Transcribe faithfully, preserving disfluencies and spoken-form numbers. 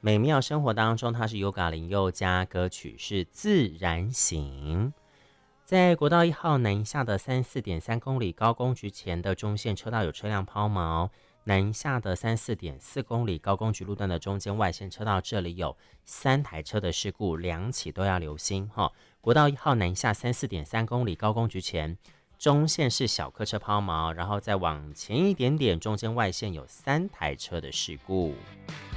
美妙生活当中，它是优嘎林宥嘉歌曲是自然醒。在国道一号南下的三四点三公里高工局前的中线车道有车辆抛锚，南下的三四点四公里高工局路段的中间外线车道，这里有三台车的事故，两起都要留心哈。国道一号南下三四点三公里高工局前，中线是小客车抛锚，然后再往前一点点，中间外线有三台车的事故。